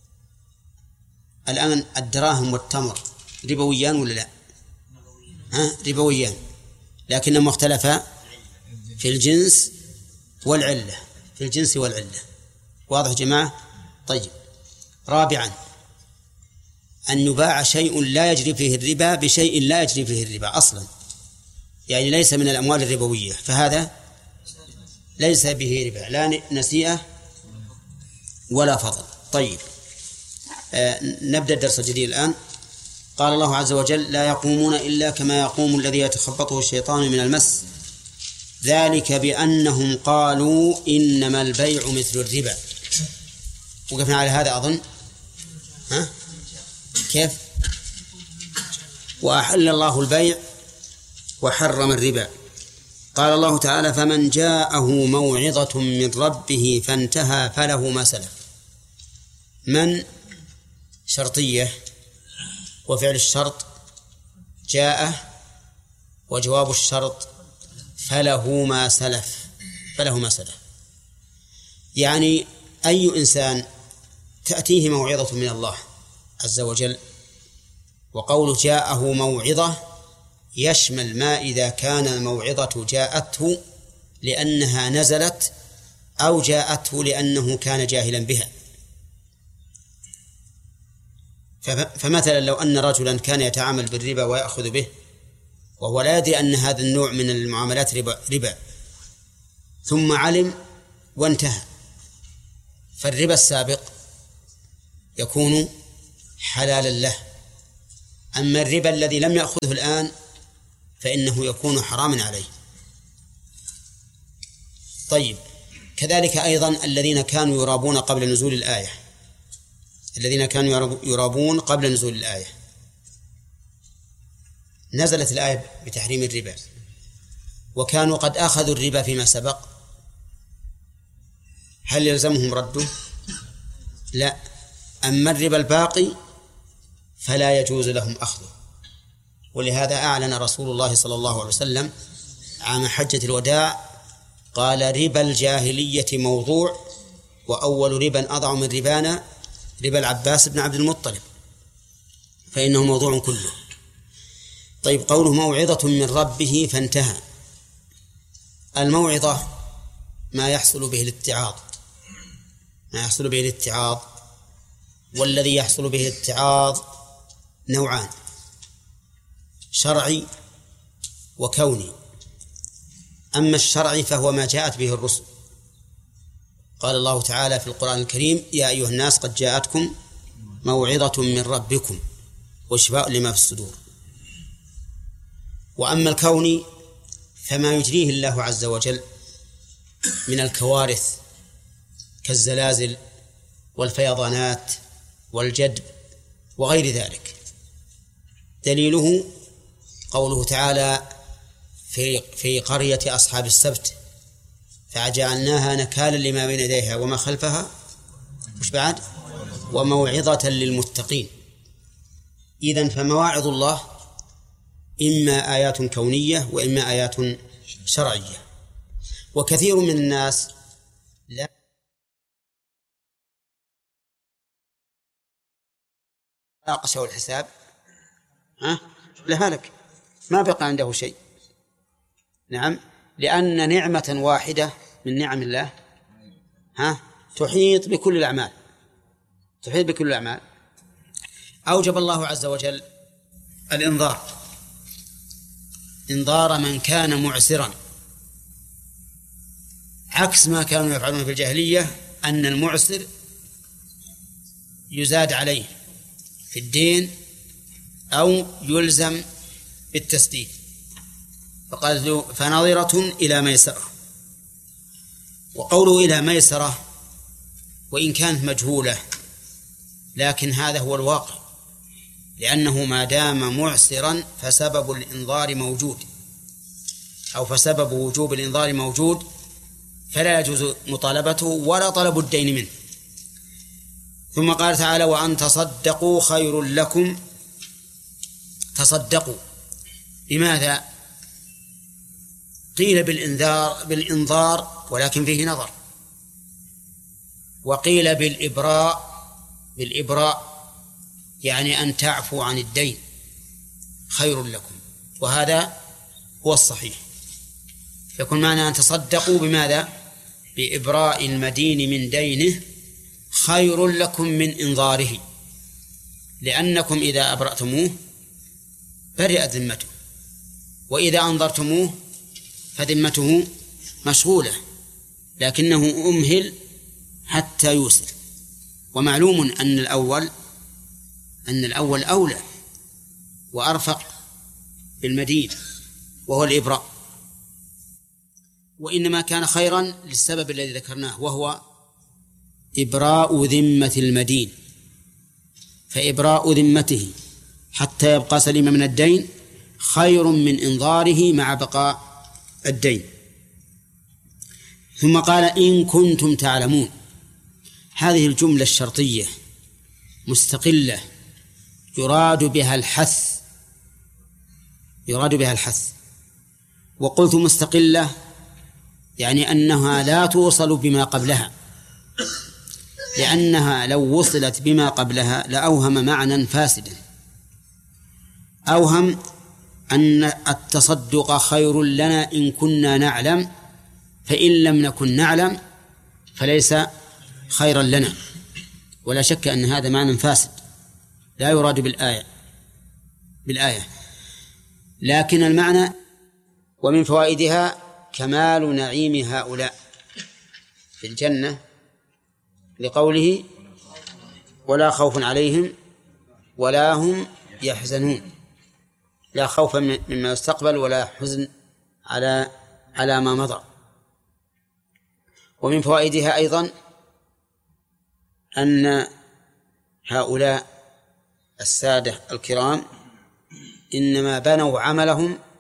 الآن الدراهم والتمر ربويان ولا لا؟ ها ربويان، لكنهم اختلفا في الجنس والعلة، في الجنس والعلة. واضح جماعة؟ طيب، رابعا أن يباع شيء لا يجري فيه الربا بشيء لا يجري فيه الربا أصلا، يعني ليس من الأموال الربوية، فهذا ليس به ربا لا نسيئة ولا فضل. طيب، آه نبدأ الدرس الجديد الآن. قال الله عز وجل لا يقومون إلا كما يقوم الذي يتخبطه الشيطان من المس ذلك بأنهم قالوا إنما البيع مثل الربا. وقفنا على هذا أظن، ها كيف؟ وأحل الله البيع وحرم الربا. قال الله تعالى فمن جاءه موعظة من ربه فانتهى فله ما سلف. من شرطية وفعل الشرط جاء وجواب الشرط فله ما سلف، فله ما سلف يعني أي إنسان تأتيه موعظة من الله عز وجل، وقول جاءه موعظة يشمل ما إذا كان الموعظة جاءته لأنها نزلت أو جاءته لأنه كان جاهلا بها. فمثلا لو أن رجلا كان يتعامل بالربا ويأخذ به وهو لا يدري أن هذا النوع من المعاملات ربا, ربا ثم علم وانتهى، فالربا السابق يكون حلالا له. أما الربا الذي لم يأخذه الآن فإنه يكون حراما عليه. طيب، كذلك أيضا الذين كانوا يرابون قبل نزول الآية، الذين كانوا يرابون قبل نزول الآية، نزلت الآية بتحريم الربا وكانوا قد أخذوا الربا فيما سبق، هل يلزمهم رده؟ لا. أما الربا الباقي فلا يجوز لهم أخذه. ولهذا أعلن رسول الله صلى الله عليه وسلم عام حجة الوداع قال: ربا الجاهلية موضوع، وأول ربا أضع من ربانا ربا العباس بن عبد المطلب، فإنه موضوع كله. طيب، قوله موعظة من ربه فانتهى. الموعظة ما يحصل به الاتعاظ، ما يحصل به الاتعاظ، والذي يحصل به الاتعاظ نوعان: شرعي وكوني. أما الشرعي فهو ما جاءت به الرسل. قال الله تعالى في القرآن الكريم: يا أيها الناس قد جاءتكم موعظة من ربكم وشفاء لما في الصدور. وأما الكوني فما يجريه الله عز وجل من الكوارث كالزلازل والفيضانات والجدب وغير ذلك. دليله قوله تعالى في في قرية أصحاب السبت: فجعلناها نكالا لما بين يديها وما خلفها، مش بعد، وموعظة للمتقين. إذن فمواعظ الله إما آيات كونية وإما آيات شرعية. وكثير من الناس لا ناقشه الحساب، ها لهلك، ما بقى عنده شيء. نعم، لأن نعمة واحدة من نعم الله ها تحيط بكل الأعمال، تحيط بكل الأعمال. أوجب الله عز وجل الإنذار، إنذار من كان معسرا، عكس ما كانوا يفعلون في الجاهلية، أن المعسر يزاد عليه في الدين أو يلزم بالتسديد. فقال له: فنظرة إلى ميسرة. وقوله إلى ميسرة وإن كانت مجهولة لكن هذا هو الواقع، لأنه ما دام معسرا فسبب الإنذار موجود، أو فسبب وجوب الإنذار موجود، فلا يجوز مطالبته ولا طلب الدين منه. ثم قال تعالى: وأن تصدقوا خير لكم. تصدقوا بماذا؟ قيل بالإنذار بالإنذار ولكن فيه نظر، وقيل بالإبراء بالإبراء يعني أن تعفوا عن الدين خير لكم، وهذا هو الصحيح. يكون معنى أن تصدقوا بماذا؟ بإبراء المدين من دينه خير لكم من إنظاره، لأنكم إذا أبرأتموه برئت ذمته، وإذا أنظرتموه فذمته مشغولة، لكنه أمهل حتى يوسر. ومعلوم أن الأول أن الأول أولى وأرفق بالمدين وهو الإبراء، وإنما كان خيرا للسبب الذي ذكرناه، وهو إبراء ذمة المدين، فإبراء ذمته حتى يبقى سليما من الدين خير من إنظاره مع بقاء الدين. ثم قال: إن كنتم تعلمون. هذه الجملة الشرطية مستقلة يراد بها الحث، يراد بها الحث. وقلت مستقلة يعني أنها لا توصل بما قبلها، لأنها لو وصلت بما قبلها لأوهم معنى فاسدا. أوهم أن التصدق خير لنا إن كنا نعلم، فإن لم نكن نعلم فليس خيرا لنا. ولا شك أن هذا معنى فاسد لا يراد بالآية بالآية لكن المعنى: ومن فوائدها كمال نعيم هؤلاء. في الجنة لقوله ولا خوف عليهم ولا هم يحزنون، لا خوف مما يستقبل ولا حزن على على ما مضى. ومن فوائدها أيضا أن هؤلاء السادة الكرام إنما بنوا عملهم